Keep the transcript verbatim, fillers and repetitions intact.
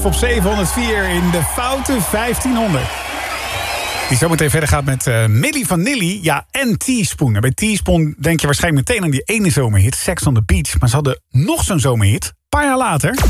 Love op zevenhonderdvier in de foute vijftienhonderd. Die zometeen verder gaat met uh, Milli Vanilli, ja, en Teaspoon. En bij Teaspoon denk je waarschijnlijk meteen aan die ene zomerhit, Sex on the Beach. Maar ze hadden nog zo'n zomerhit, een paar jaar later.